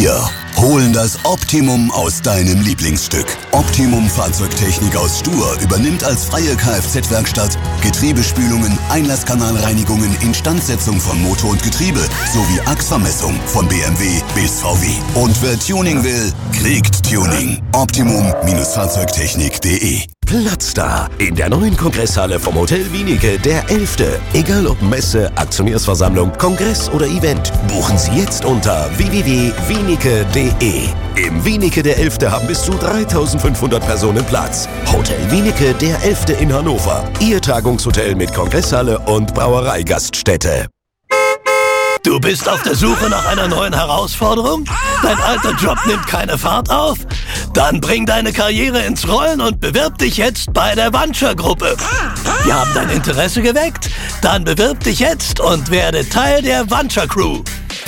Wir holen das Optimum aus deinem Lieblingsstück. Optimum Fahrzeugtechnik aus Stur übernimmt als freie Kfz-Werkstatt Getriebespülungen, Einlasskanalreinigungen, Instandsetzung von Motor und Getriebe sowie Achsvermessung von BMW bis VW. Und wer Tuning will, kriegt Tuning. Optimum-Fahrzeugtechnik.de. Platz da in der neuen Kongresshalle vom Hotel Wienicke, der 11. Egal ob Messe, Aktionärsversammlung, Kongress oder Event, buchen Sie jetzt unter www.wienicke.de. Im Wienicke der 11. haben bis zu 3.500 Personen Platz. Hotel Wienicke der 11. in Hannover. Ihr Tagungshotel mit Kongresshalle und Brauereigaststätte. Du bist auf der Suche nach einer neuen Herausforderung? Dein alter Job nimmt keine Fahrt auf? Dann bring deine Karriere ins Rollen und bewirb dich jetzt bei der Vanture-Gruppe. Wir haben dein Interesse geweckt? Dann bewirb dich jetzt und werde Teil der Vanture-Crew.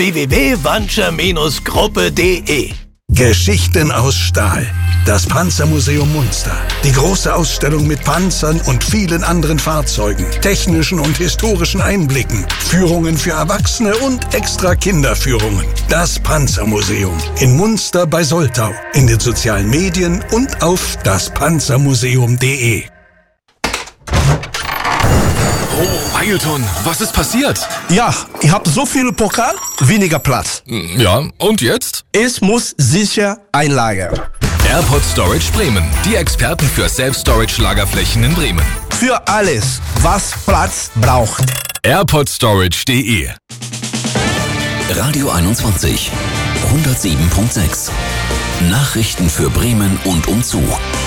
www.vanture-gruppe.de. Geschichten aus Stahl. Das Panzermuseum Munster. Die große Ausstellung mit Panzern und vielen anderen Fahrzeugen, technischen und historischen Einblicken, Führungen für Erwachsene und extra Kinderführungen. Das Panzermuseum in Munster bei Soltau, in den sozialen Medien und auf daspanzermuseum.de. Oh, Ailton, was ist passiert? Ja, ich habe so viele Pokal, weniger Platz. Ja, und jetzt? Es muss sicher einlagern. AirPod Storage Bremen, die Experten für Self-Storage-Lagerflächen in Bremen. Für alles, was Platz braucht. AirPodStorage.de. Radio 21 107.6. Nachrichten für Bremen und umzu.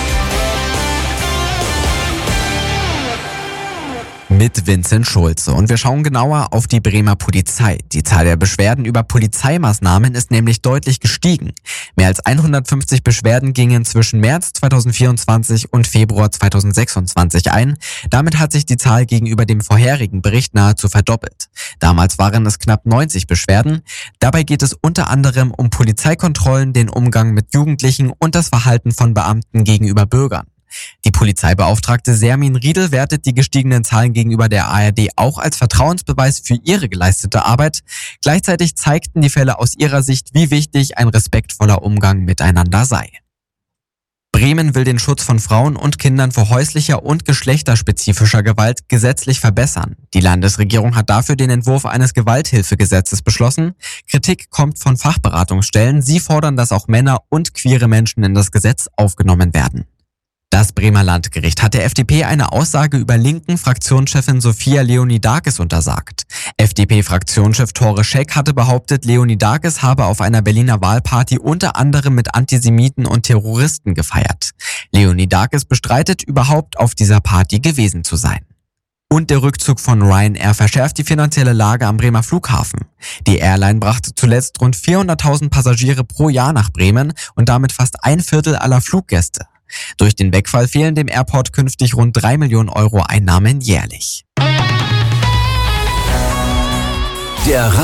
Mit Vincent Schulze. Und wir schauen genauer auf die Bremer Polizei. Die Zahl der Beschwerden über Polizeimaßnahmen ist nämlich deutlich gestiegen. Mehr als 150 Beschwerden gingen zwischen März 2024 und Februar 2026 ein. Damit hat sich die Zahl gegenüber dem vorherigen Bericht nahezu verdoppelt. Damals waren es knapp 90 Beschwerden. Dabei geht es unter anderem um Polizeikontrollen, den Umgang mit Jugendlichen und das Verhalten von Beamten gegenüber Bürgern. Die Polizeibeauftragte Sermin Riedel wertet die gestiegenen Zahlen gegenüber der ARD auch als Vertrauensbeweis für ihre geleistete Arbeit. Gleichzeitig zeigten die Fälle aus ihrer Sicht, wie wichtig ein respektvoller Umgang miteinander sei. Bremen will den Schutz von Frauen und Kindern vor häuslicher und geschlechterspezifischer Gewalt gesetzlich verbessern. Die Landesregierung hat dafür den Entwurf eines Gewalthilfegesetzes beschlossen. Kritik kommt von Fachberatungsstellen. Sie fordern, dass auch Männer und queere Menschen in das Gesetz aufgenommen werden. Das Bremer Landgericht hat der FDP eine Aussage über linken Fraktionschefin Sophia Leonidakis untersagt. FDP-Fraktionschef Tore Scheck hatte behauptet, Leonidakis habe auf einer Berliner Wahlparty unter anderem mit Antisemiten und Terroristen gefeiert. Leonidakis bestreitet, überhaupt auf dieser Party gewesen zu sein. Und der Rückzug von Ryanair verschärft die finanzielle Lage am Bremer Flughafen. Die Airline brachte zuletzt rund 400.000 Passagiere pro Jahr nach Bremen und damit fast 1/4 aller Fluggäste. Durch den Wegfall fehlen dem Airport künftig rund 3 Millionen Euro Einnahmen jährlich. Der